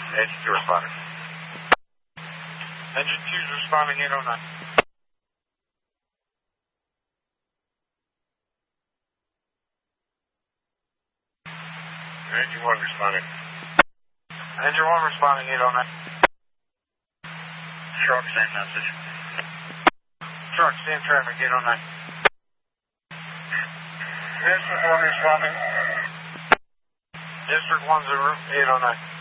Engine 2 responding. Engine 2's responding 809. Engine 1 responding. Engine 1 responding 809. Truck, same message. Truck, same traffic 809. District 1 responding. District 1's 809.